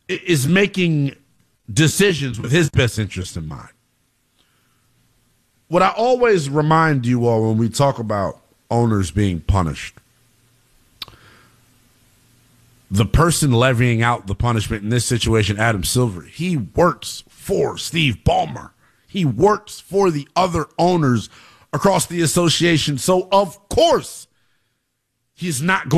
is making decisions with his best interest in mind. What I always remind you all when we talk about owners being punished, the person levying out the punishment in this situation, Adam Silver, he works for Steve Ballmer. He works for the other owners across the association. So, of course, he's not going